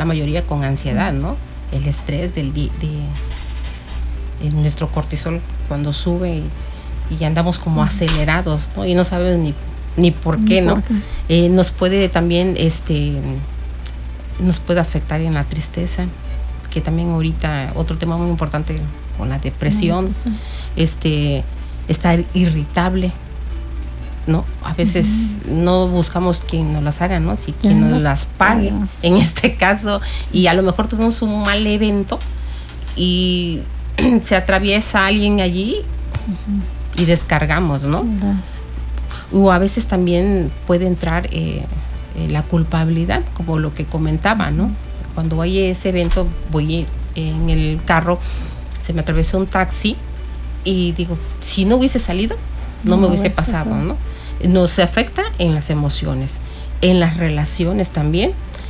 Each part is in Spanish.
mayoría con ansiedad, ¿no? El estrés de nuestro cortisol cuando sube y andamos como acelerados, ¿no? Y no sabemos ni por qué, ¿no? Nos puede también, nos puede afectar en la tristeza, que también ahorita otro tema muy importante con la depresión, estar irritable, ¿no? A veces no buscamos quien nos las haga, ¿no? Si quien nos las pague, en este caso, y a lo mejor tuvimos un mal evento y se atraviesa alguien allí y descargamos, ¿no? O a veces también puede entrar la culpabilidad, como lo que comentaba, ¿no? Cuando hay ese evento, voy en el carro, se me atravesó un taxi y digo, si no hubiese salido, no me hubiese pasado, ¿no? Nos afecta en las emociones, en las relaciones también.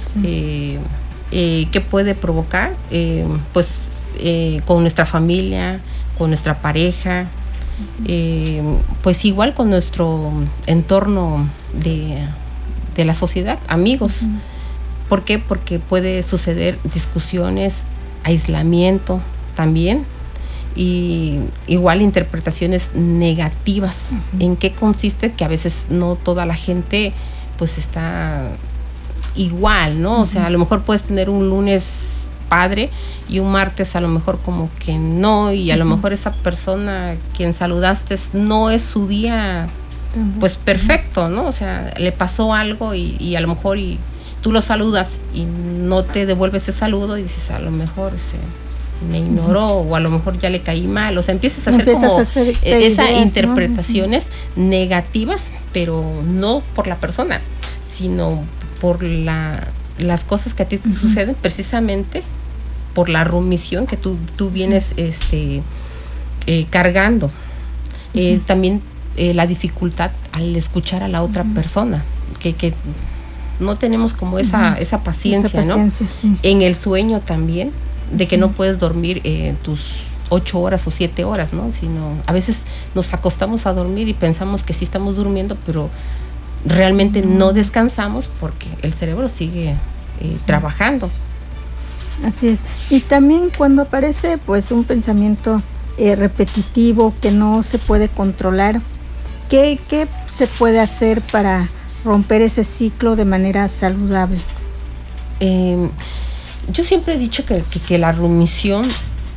¿Qué puede provocar? Pues con nuestra familia, con nuestra pareja, pues igual con nuestro entorno de la sociedad, amigos. ¿Por qué? Porque puede suceder discusiones, aislamiento también, y igual interpretaciones negativas. ¿En qué consiste? Que a veces no toda la gente pues está igual, ¿no? O sea, a lo mejor puedes tener un lunes padre y un martes a lo mejor como que no, y a lo mejor esa persona quien saludaste no es su día pues perfecto, ¿no? O sea, le pasó algo y a lo mejor y tú lo saludas y no te devuelve ese saludo y dices, a lo mejor me ignoró o a lo mejor ya le caí mal. O sea, empiezas a hacer esas interpretaciones negativas, pero no por la persona, sino por las cosas que a ti te suceden, precisamente por la rumiación que tú vienes cargando. También la dificultad al escuchar a la otra persona, que no tenemos como esa paciencia, ¿no? Sí. En el sueño también, de que no puedes dormir tus 8 horas o 7 horas, ¿no? Sino a veces nos acostamos a dormir y pensamos que sí estamos durmiendo, pero realmente no descansamos porque el cerebro sigue trabajando. Así es. Y también cuando aparece pues un pensamiento repetitivo que no se puede controlar, ¿qué se puede hacer para romper ese ciclo de manera saludable? Yo siempre he dicho que la rumiación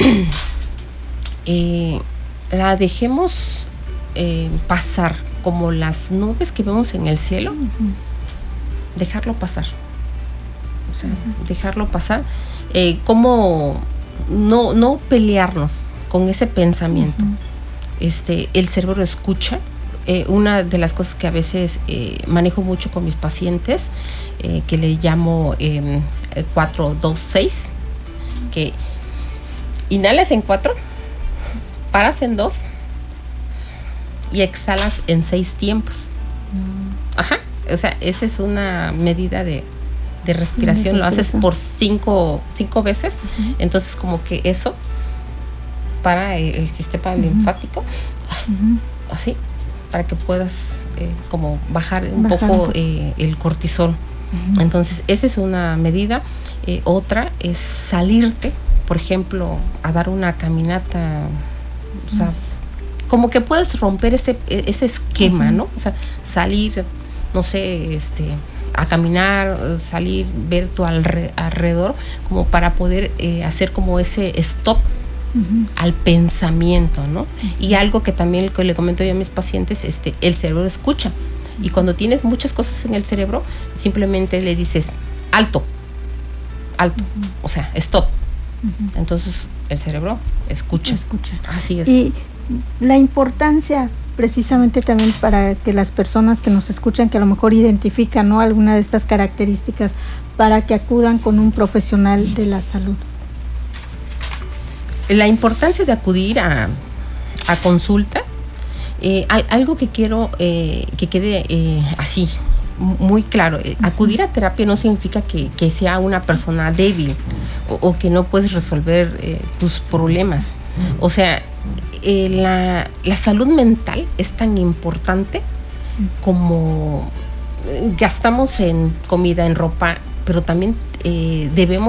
la dejemos pasar como las nubes que vemos en el cielo, dejarlo pasar. O sea, dejarlo pasar, como no pelearnos con ese pensamiento. El cerebro escucha. Una de las cosas que a veces manejo mucho con mis pacientes, que le llamo 4-2-6, que inhalas en 4, paras en 2 y exhalas en 6 tiempos. O sea, esa es una medida de respiración. Lo haces por 5 veces. Entonces como que eso para el sistema linfático, así, para que puedas como bajar un poco el cortisol. Entonces esa es una medida. Otra es salirte, por ejemplo, a dar una caminata, o sea, como que puedes romper ese esquema, ¿no? O sea, salir, no sé, a caminar, salir, ver tu alrededor, como para poder hacer como ese stop al pensamiento, ¿no? Y algo que también le comento yo a mis pacientes, el cerebro escucha, y cuando tienes muchas cosas en el cerebro, simplemente le dices alto, o sea, stop. Entonces el cerebro escucha. Así es. Y la importancia precisamente también para que las personas que nos escuchan, que a lo mejor identifican, ¿no?, alguna de estas características, para que acudan con un profesional de la salud. La importancia de acudir a consulta, algo que quiero que quede así muy claro, acudir a terapia no significa que sea una persona débil o que no puedes resolver tus problemas. O sea, la salud mental es tan importante como gastamos en comida, en ropa, pero también debemos